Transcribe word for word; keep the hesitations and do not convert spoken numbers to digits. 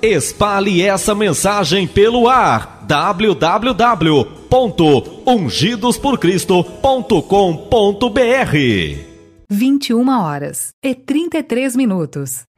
Espalhe essa mensagem pelo ar. w w w ponto ungidos por cristo ponto com ponto b r. vinte e uma horas e trinta e três minutos.